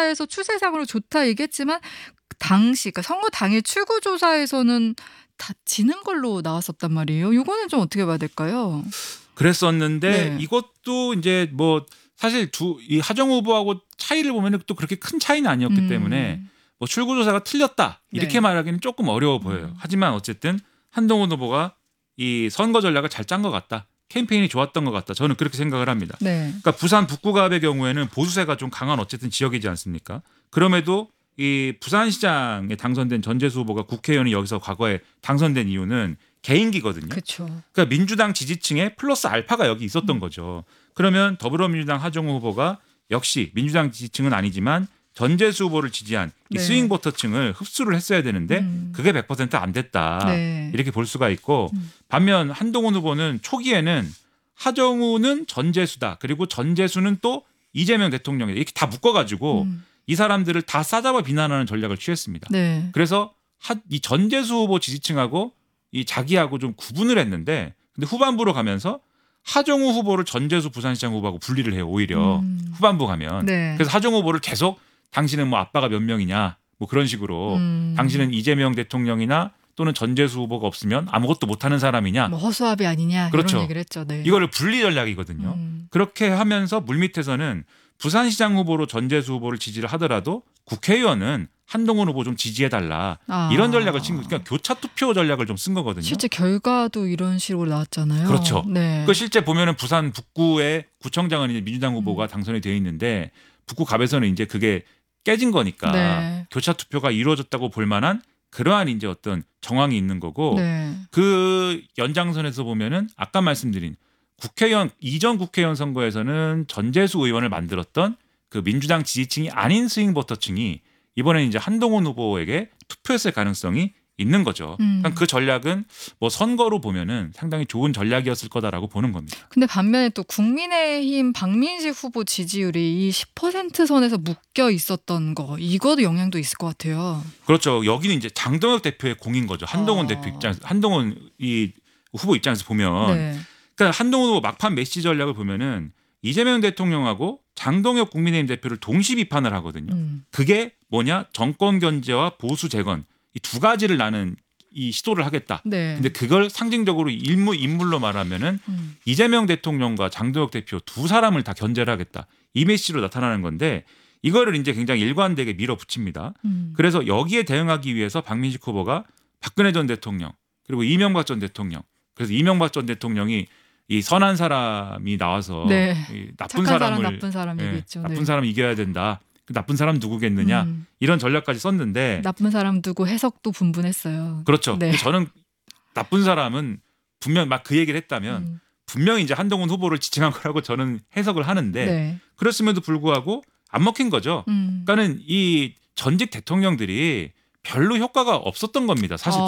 출구조사에서 추세상으로 좋다 얘기했지만 당시 그러니까 선거 당일 출구조사에서는 다 지는 걸로 나왔었단 말이에요. 요거는 좀 어떻게 봐야 될까요? 그랬었는데 네. 이것도 이제 뭐 사실 이 하정우 후보하고 차이를 보면 또 그렇게 큰 차이는 아니었기 때문에 뭐 출구조사가 틀렸다 이렇게 네. 말하기는 조금 어려워 보여요. 하지만 어쨌든 한동훈 후보가 이 선거 전략을 잘 짠 것 같다. 캠페인이 좋았던 것 같다. 저는 그렇게 생각을 합니다. 네. 그러니까 부산 북구갑의 경우에는 보수세가 좀 강한 어쨌든 지역이지 않습니까? 그럼에도 이 부산시장에 당선된 전재수 후보가 국회의원이 여기서 과거에 당선된 이유는 개인기거든요. 그렇죠. 그러니까 민주당 지지층에 플러스 알파가 여기 있었던 거죠. 그러면 더불어민주당 하정우 후보가 역시 민주당 지지층은 아니지만 전재수 후보를 지지한 이 네. 스윙 보터층을 흡수를 했어야 되는데 그게 100%안 됐다. 네. 이렇게 볼 수가 있고 반면 한동훈 후보는 초기에는 하정우는 전재수다. 그리고 전재수는 또 이재명 대통령이다. 이렇게 다 묶어가지고 이 사람들을 다 싸잡아 비난하는 전략을 취했습니다. 네. 그래서 이 전재수 후보 지지층하고 이 자기하고 좀 구분을 했는데 근데 후반부로 가면서 하정우 후보를 전재수 부산시장 후보하고 분리를 해요. 오히려 후반부 가면. 네. 그래서 하정우 후보를 계속 당신은 뭐 아빠가 몇 명이냐 뭐 그런 식으로 당신은 이재명 대통령이나 또는 전재수 후보가 없으면 아무것도 못하는 사람이냐. 뭐 허수아비 아니냐 그렇죠. 이런 얘기를 했죠. 네. 이거를 분리 전략이거든요. 그렇게 하면서 물밑에서는 부산시장 후보로 전재수 후보를 지지를 하더라도 국회의원은 한동훈 후보 좀 지지해달라. 이런 전략을 친 거니까 그러니까 교차 투표 전략을 좀 쓴 거거든요. 실제 결과도 이런 식으로 나왔잖아요. 그렇죠. 네. 그 실제 보면은 부산 북구의 구청장은 이제 민주당 후보가 당선이 되어 있는데 북구 갑에서는 이제 그게 깨진 거니까 네. 교차 투표가 이루어졌다고 볼 만한 그러한 이제 어떤 정황이 있는 거고 네. 그 연장선에서 보면은 아까 말씀드린 국회의원 이전 국회의원 선거에서는 전재수 의원을 만들었던 그 민주당 지지층이 아닌 스윙보터층이 이번에는 이제 한동훈 후보에게 투표했을 가능성이 있는 거죠. 그러니까 그 전략은 뭐 선거로 보면은 상당히 좋은 전략이었을 거다라고 보는 겁니다. 근데 반면에 또 국민의힘 박민식 후보 지지율이 이 10% 선에서 묶여 있었던 거 이거도 영향도 있을 것 같아요. 그렇죠. 여기는 이제 장동혁 대표의 공인 거죠. 한동훈 대표 입장에서 한동훈 이 후보 입장에서 보면 네. 그러니까 한동훈 후보 막판 메시지 전략을 보면은 이재명 대통령하고 장동혁 국민의힘 대표를 동시 비판을 하거든요. 그게 뭐냐? 정권 견제와 보수 재건 이 두 가지를 나는 이 시도를 하겠다. 네. 근데 그걸 상징적으로 인물로 말하면은 이재명 대통령과 장동혁 대표 두 사람을 다 견제를 하겠다. 이 메시지로 나타나는 건데 이거를 이제 굉장히 일관되게 밀어붙입니다. 그래서 여기에 대응하기 위해서 박민식 후보가 박근혜 전 대통령 그리고 이명박 전 대통령 그래서 이명박 전 대통령이 이 선한 사람이 나와서 네. 이 나쁜 착한 사람을 사람 나쁜 사람 얘기했죠. 나쁜 네. 사람 이겨야 된다. 그 나쁜 사람 누구겠느냐 이런 전략까지 썼는데 나쁜 사람 두고 해석도 분분했어요. 그렇죠. 네. 저는 나쁜 사람은 분명 막 그 얘기를 했다면 분명히 이제 한동훈 후보를 지칭한 거라고 저는 해석을 하는데 네. 그렇음에도 불구하고 안 먹힌 거죠. 그러니까는 이 전직 대통령들이 별로 효과가 없었던 겁니다. 사실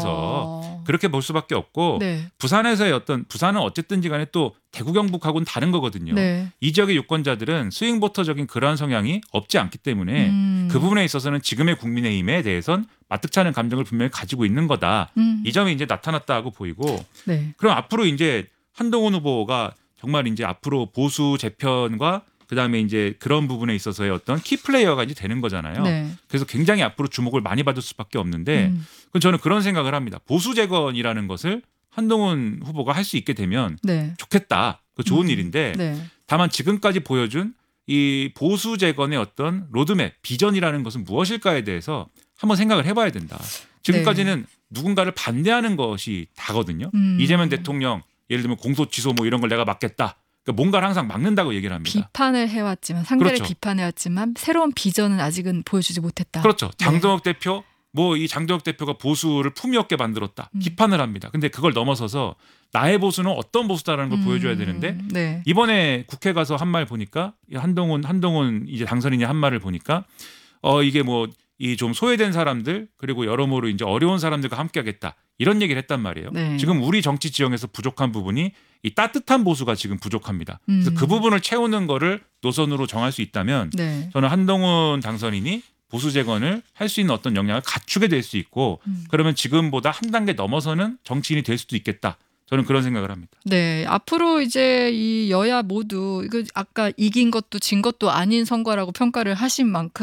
부산에서 그렇게 볼 수밖에 없고 네. 부산은 어쨌든지 간에 또 대구 경북하고는 다른 거거든요. 네. 이 지역의 유권자들은 스윙보터적인 그러한 성향이 없지 않기 때문에 그 부분에 있어서는 지금의 국민의힘에 대해선 마뜩찮은 감정을 분명히 가지고 있는 거다. 이 점이 이제 나타났다고 보이고 네. 그럼 앞으로 이제 한동훈 후보가 정말 이제 앞으로 보수 재편과 그다음에 이제 그런 부분에 있어서의 어떤 키플레이어가 이제 되는 거잖아요. 네. 그래서 굉장히 앞으로 주목을 많이 받을 수밖에 없는데 저는 그런 생각을 합니다. 보수 재건이라는 것을 한동훈 후보가 할 수 있게 되면 네. 좋겠다. 그 좋은 일인데 네. 다만 지금까지 보여준 이 보수 재건의 어떤 로드맵, 비전이라는 것은 무엇일까에 대해서 한번 생각을 해봐야 된다. 지금까지는 누군가를 반대하는 것이 다거든요. 이재명 대통령 예를 들면 공소 취소 뭐 이런 걸 내가 막겠다. 그러니까 뭔가를 항상 막는다고 얘기를 합니다. 비판을 해왔지만 상대를 그렇죠. 비판해왔지만 새로운 비전은 아직은 보여주지 못했다. 그렇죠. 장동혁 대표 뭐 이 장동혁 대표가 보수를 품위 없게 만들었다. 비판을 합니다. 근데 그걸 넘어서서 나의 보수는 어떤 보수다라는 걸 보여줘야 되는데 네. 이번에 국회 가서 한 말 보니까 한동훈 이제 당선인이 한 말을 보니까 이게 뭐 이 좀 소외된 사람들 그리고 여러모로 이제 어려운 사람들과 함께하겠다 이런 얘기를 했단 말이에요. 네. 지금 우리 정치 지형에서 부족한 부분이 이 따뜻한 보수가 지금 부족합니다. 그래서 그 부분을 채우는 거를 노선으로 정할 수 있다면 네. 저는 한동훈 당선인이 보수 재건을 할 수 있는 어떤 역량을 갖추게 될 수 있고 그러면 지금보다 한 단계 넘어서는 정치인이 될 수도 있겠다. 저는 그런 생각을 합니다. 네, 앞으로 이제 이 여야 모두 이거 아까 이긴 것도 진 것도 아닌 선거라고 평가를 하신 만큼